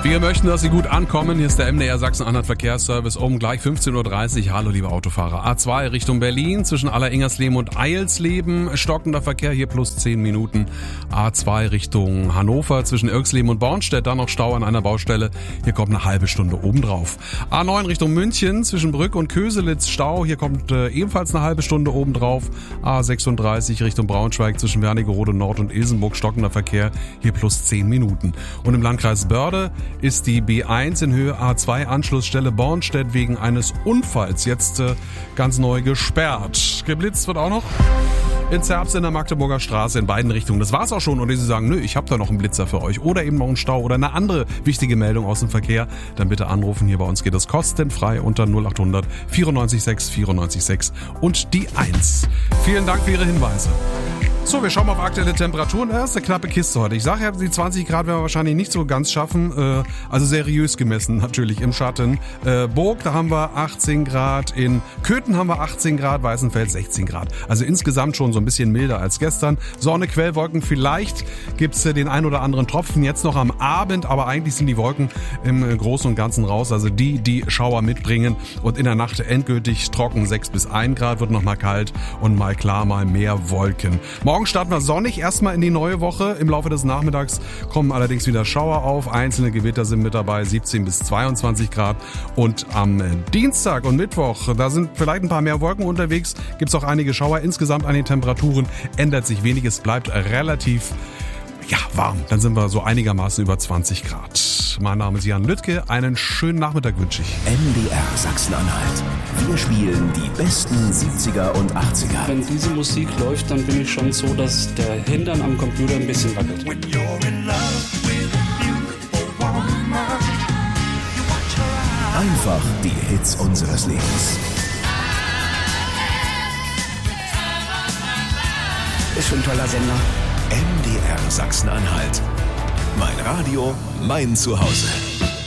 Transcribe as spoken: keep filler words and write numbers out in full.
Wir möchten, dass Sie gut ankommen. Hier ist der M D R Sachsen-Anhalt Verkehrsservice um gleich fünfzehn Uhr dreißig. Hallo liebe Autofahrer. A zwei Richtung Berlin zwischen Aller-Ingersleben und Eilsleben. Stockender Verkehr hier plus zehn Minuten. A zwei Richtung Hannover zwischen Irxleben und Bornstedt. Dann noch Stau an einer Baustelle. Hier kommt eine halbe Stunde obendrauf. A neun Richtung München zwischen Brück und Köselitz Stau. Hier kommt äh, ebenfalls eine halbe Stunde obendrauf. A sechsunddreißig Richtung Braunschweig zwischen Wernigerode Nord und Ilsenburg. Stockender Verkehr hier plus zehn Minuten. Und im Landkreis Börde ist die B eins in Höhe A zwei Anschlussstelle Bornstedt wegen eines Unfalls jetzt äh, ganz neu gesperrt. Geblitzt wird auch noch in Zerbst in der Magdeburger Straße in beiden Richtungen. Das war's auch schon. Und wenn Sie sagen, nö, ich habe da noch einen Blitzer für euch oder eben noch einen Stau oder eine andere wichtige Meldung aus dem Verkehr, dann bitte anrufen. Hier bei uns geht es kostenfrei unter null acht hundert vierundneunzig sechs vierundneunzig sechs und die eins. Vielen Dank für Ihre Hinweise. So, wir schauen mal auf aktuelle Temperaturen. Das ist eine knappe Kiste heute. Ich sage ja, die zwanzig Grad werden wir wahrscheinlich nicht so ganz schaffen. Äh, also seriös gemessen natürlich im Schatten. Äh, Burg, da haben wir achtzehn Grad. In Köthen haben wir achtzehn Grad. Weißenfeld sechzehn Grad. Also insgesamt schon so ein bisschen milder als gestern. Sonne, Quellwolken. Vielleicht gibt's äh, den ein oder anderen Tropfen jetzt noch am Abend. Aber eigentlich sind die Wolken im äh, Großen und Ganzen raus. Also die, die Schauer mitbringen. Und in der Nacht endgültig trocken. sechs bis ein Grad wird noch mal kalt. Und mal klar, mal mehr Wolken. Morgen starten wir sonnig erstmal in die neue Woche. Im Laufe des Nachmittags kommen allerdings wieder Schauer auf. Einzelne Gewitter sind mit dabei, siebzehn bis zweiundzwanzig Grad. Und am Dienstag und Mittwoch, da sind vielleicht ein paar mehr Wolken unterwegs, gibt es auch einige Schauer. Insgesamt an den Temperaturen ändert sich wenig. Es bleibt relativ ja, warm. Dann sind wir so einigermaßen über zwanzig Grad. Mein Name ist Jan Lüttke. Einen schönen Nachmittag wünsche ich. M D R Sachsen-Anhalt. Wir spielen die besten siebziger und achtziger. Wenn diese Musik läuft, dann bin ich schon so, dass der Hintern am Computer ein bisschen wackelt. Einfach die Hits unseres Lebens. Ist schon ein toller Sender. M D R Sachsen-Anhalt. Mein Radio, mein Zuhause.